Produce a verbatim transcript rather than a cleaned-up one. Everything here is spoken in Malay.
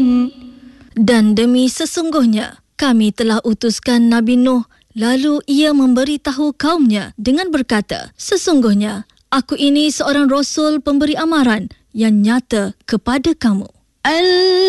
Dan demi sesungguhnya, kami telah utuskan Nabi Nuh, lalu ia memberitahu kaumnya dengan berkata, sesungguhnya aku ini seorang Rasul pemberi amaran yang nyata kepada kamu.